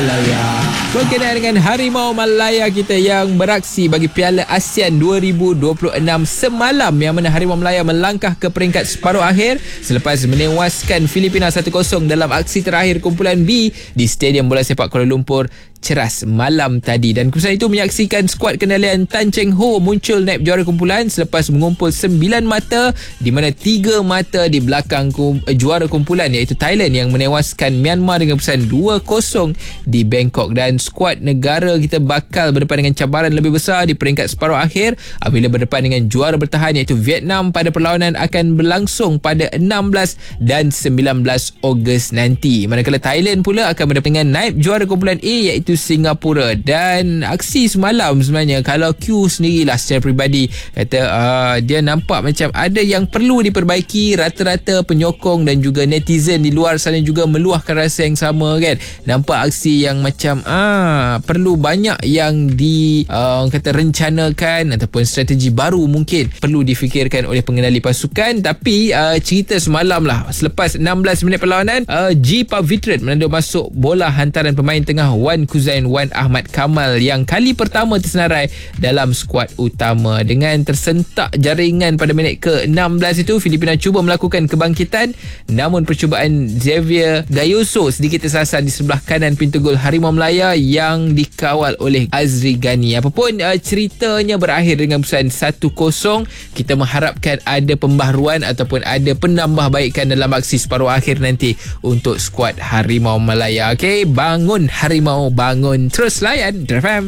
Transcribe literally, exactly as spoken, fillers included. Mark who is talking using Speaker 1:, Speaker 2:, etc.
Speaker 1: Malaya. Berkenaan dengan Harimau Malaya kita yang beraksi bagi Piala ASEAN dua ribu dua puluh enam semalam, yang mana Harimau Malaya melangkah ke peringkat separuh akhir selepas menewaskan Filipina satu kosong dalam aksi terakhir kumpulan B di Stadium Bola Sepak Kuala Lumpur Ceras malam tadi. Dan keputusan itu menyaksikan skuad kendalian Tan Cheng Ho muncul naib juara kumpulan selepas mengumpul sembilan mata, di mana tiga mata di belakang kum, juara kumpulan iaitu Thailand yang menewaskan Myanmar dengan keputusan dua kosong di Bangkok. Dan skuad negara kita bakal berdepan dengan cabaran lebih besar di peringkat separuh akhir apabila berdepan dengan juara bertahan iaitu Vietnam pada perlawanan akan berlangsung pada enam belas dan sembilan belas Ogos nanti. Manakala Thailand pula akan berdepan dengan naib juara kumpulan A iaitu Singapura. Dan aksi semalam sebenarnya, kalau Q sendirilah secara peribadi kata uh, dia nampak macam ada yang perlu diperbaiki. Rata-rata penyokong dan juga netizen di luar sana juga meluahkan rasa yang sama kan. Nampak aksi yang macam ah perlu banyak yang di uh, kata rencanakan ataupun strategi baru mungkin perlu difikirkan oleh pengendali pasukan. Tapi uh, cerita semalam lah, selepas enam belas minit perlawanan, uh, G. Pavitran menanduk masuk bola hantaran pemain tengah Wan Kuzain Wan Ahmad Kamal yang kali pertama tersenarai dalam skuad utama. Dengan tersentak jaringan pada minit ke enam belas itu, Filipina cuba melakukan kebangkitan, namun percubaan Xavier Gayoso sedikit tersasar di sebelah kanan pintu gol Harimau Malaya yang dikawal oleh Azri Ghani. Apapun uh, ceritanya berakhir dengan keputusan satu kosong, kita mengharapkan ada pembaharuan ataupun ada penambahbaikan dalam aksi separuh akhir nanti untuk skuad Harimau Malaya. Okey, bangun Harimau, bangun, terus layan F M.